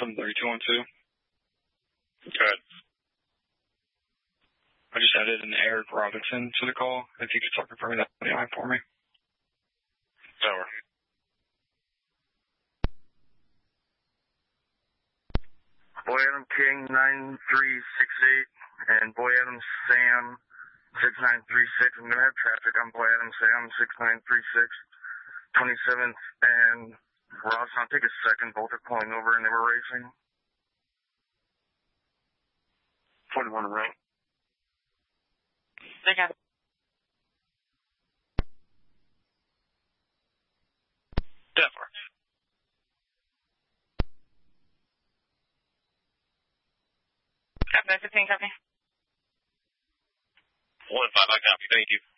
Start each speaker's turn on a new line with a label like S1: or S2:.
S1: 73212.
S2: Good.
S1: I just added an Eric Robinson to the call. If you could start confirming that on the line for me.
S2: Over.
S3: Boy Adam King 9368 and Boy Adam Sam 6936. I'm going to have traffic on Boy Adam Sam 6936, 27th and Ross. I'll take a second. Both are pulling over and they were racing. 41 around.
S4: They got it.
S2: Denver.
S4: Copy, 15, copy.
S2: 1-5, I copy. Thank you.